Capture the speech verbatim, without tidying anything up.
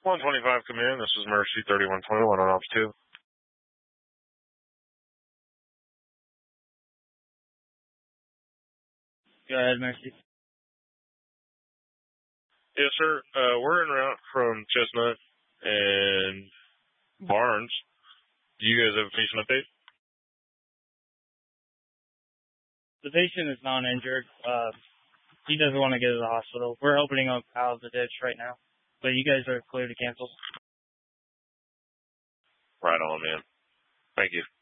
one twenty-five, come in. This is Mercy thirty-one twenty-one on ops two. Go ahead, Mercy. Yes, sir. Uh, we're en route from Chestnut and Barnes. Do you guys have a patient update? The patient is non-injured. Uh, he doesn't want to get to the hospital. We're opening up out of the ditch right now. But you guys are clear to cancel. Right on, man. Thank you.